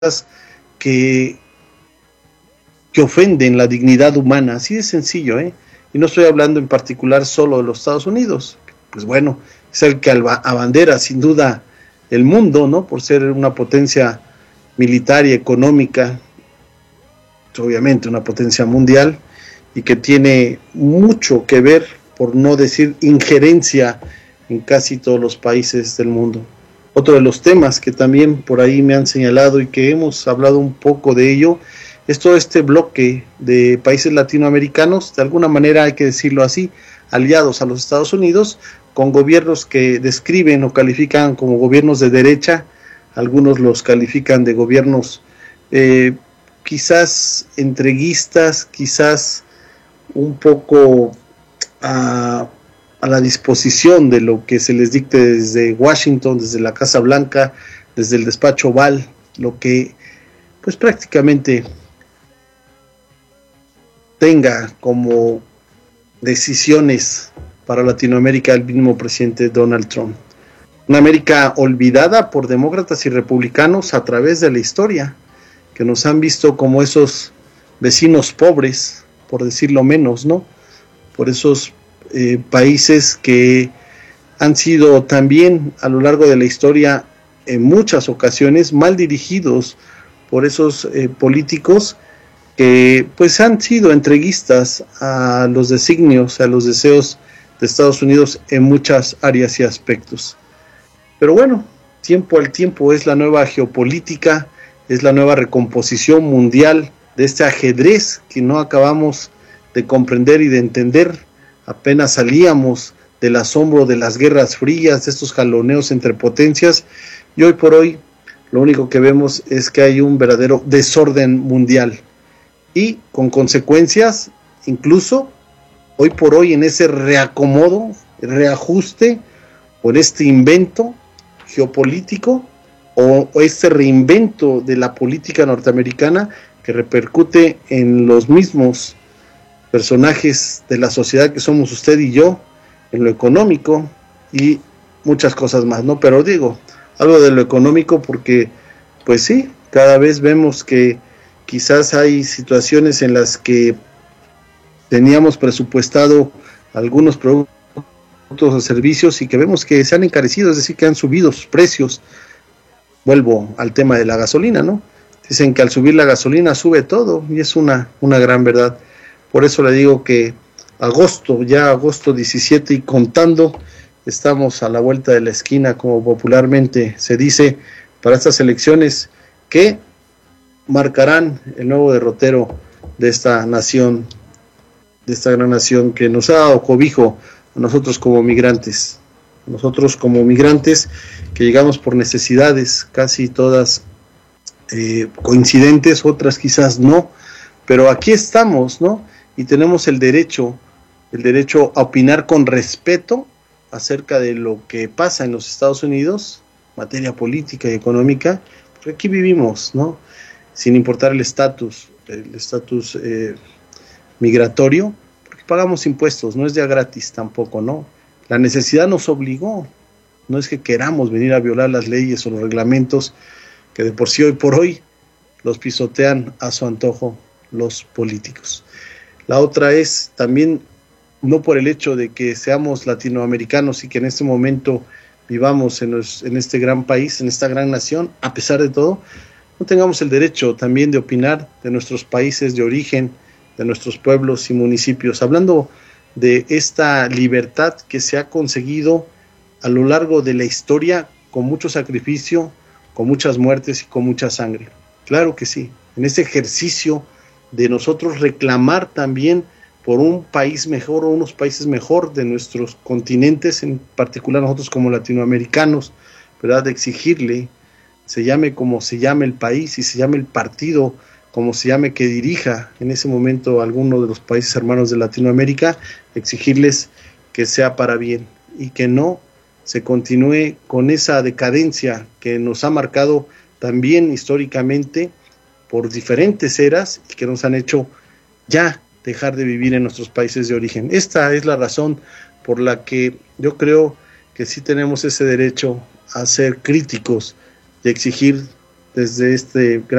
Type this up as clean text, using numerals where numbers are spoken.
que, que ofenden la dignidad humana, así de sencillo, ¿eh? Y no estoy hablando en particular solo de los Estados Unidos, pues bueno, es el que abandera sin duda el mundo, ¿no? Por ser una potencia militar y económica, obviamente una potencia mundial, y que tiene mucho que ver, por no decir injerencia, en casi todos los países del mundo. Otro de los temas que también por ahí me han señalado y que hemos hablado un poco de ello, es todo este bloque de países latinoamericanos, de alguna manera hay que decirlo así, aliados a los Estados Unidos, con gobiernos que describen o califican como gobiernos de derecha, algunos los califican de gobiernos quizás entreguistas, quizás un poco a la disposición de lo que se les dicte desde Washington, desde la Casa Blanca, desde el despacho Oval, lo que pues prácticamente tenga como decisiones para Latinoamérica el mismo presidente Donald Trump. Una América olvidada por demócratas y republicanos a través de la historia, que nos han visto como esos vecinos pobres, por decirlo menos, ¿no? Por esos países que han sido también a lo largo de la historia en muchas ocasiones mal dirigidos por esos políticos que pues han sido entreguistas a los designios, a los deseos de Estados Unidos en muchas áreas y aspectos. Pero bueno, tiempo al tiempo es la nueva geopolítica, es la nueva recomposición mundial de este ajedrez que no acabamos de comprender y de entender. Apenas salíamos del asombro de las guerras frías, de estos jaloneos entre potencias, y hoy por hoy lo único que vemos es que hay un verdadero desorden mundial y con consecuencias incluso hoy por hoy en ese reacomodo, reajuste por este invento geopolítico o este reinvento de la política norteamericana que repercute en los mismos personajes de la sociedad que somos usted y yo, en lo económico y muchas cosas más, ¿no? Pero digo, algo de lo económico porque, pues sí, cada vez vemos que quizás hay situaciones en las que teníamos presupuestado algunos productos o servicios y que vemos que se han encarecido, es decir, que han subido sus precios. Vuelvo al tema de la gasolina, ¿no? Dicen que al subir la gasolina sube todo y es una gran verdad. Por eso le digo que agosto 17 y contando, estamos a la vuelta de la esquina, como popularmente se dice, para estas elecciones que marcarán el nuevo derrotero de esta nación, de esta gran nación que nos ha dado cobijo a nosotros como migrantes que llegamos por necesidades, casi todas coincidentes, otras quizás no, pero aquí estamos, ¿no? Y tenemos el derecho a opinar con respeto acerca de lo que pasa en los Estados Unidos, materia política y económica, porque aquí vivimos, ¿no? Sin importar el estatus migratorio, porque pagamos impuestos, no es ya gratis tampoco, ¿no? La necesidad nos obligó, no es que queramos venir a violar las leyes o los reglamentos que de por sí hoy por hoy los pisotean a su antojo los políticos. La otra es también, no por el hecho de que seamos latinoamericanos y que en este momento vivamos en este gran país, en esta gran nación, a pesar de todo, no tengamos el derecho también de opinar de nuestros países de origen, de nuestros pueblos y municipios, hablando de esta libertad que se ha conseguido a lo largo de la historia con mucho sacrificio, con muchas muertes y con mucha sangre. Claro que sí, en este ejercicio de nosotros reclamar también por un país mejor o unos países mejor de nuestros continentes, en particular nosotros como latinoamericanos, ¿verdad? De exigirle, se llame como se llame el país y se llame el partido, como se llame que dirija en ese momento alguno de los países hermanos de Latinoamérica, exigirles que sea para bien y que no se continúe con esa decadencia que nos ha marcado también históricamente por diferentes eras y que nos han hecho ya dejar de vivir en nuestros países de origen. Esta es la razón por la que yo creo que sí tenemos ese derecho a ser críticos y exigir desde este gran